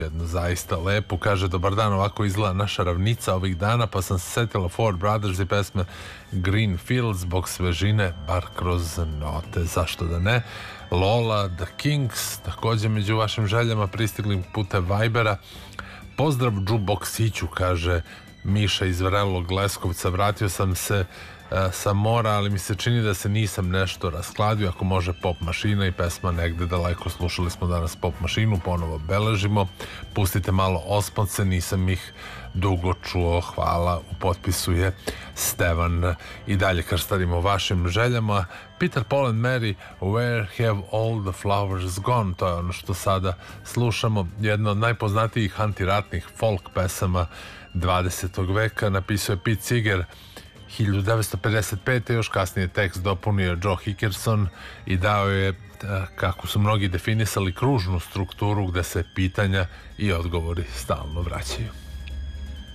jednu zaista lepu, kaže: dobar dan, ovako izgleda naša ravnica ovih dana, pa sam se setila Four Brothers i pesme Greenfield zbog svežine, bar kroz note, zašto da ne. Lola, The Kings, takođe među vašim željama pristiglim putem Vibera. Pozdrav Džuboksiću, kaže Miša iz Vrelog Leskovca, vratio sam se sa mora, ali mi se čini da se nisam nešto raskladio. Ako može Pop mašina i pesma Negde daleko, slušali smo danas Pop mašinu, ponovo beležimo. Pustite malo Osmonce, nisam ih dugo čuo, hvala, u potpisu je Stevan. I dalje krstavimo vašim željama. Peter, Paul and Mary, Where have all the flowers gone? To je ono što sada slušamo, jedna od najpoznatijih antiratnih folk pesama 20. veka. Napisao je Pete Seeger 1955. Još kasnije tekst dopunio Joe Hickerson i dao je, kako su mnogi definisali, kružnu strukturu gde se pitanja i odgovori stalno vraćaju.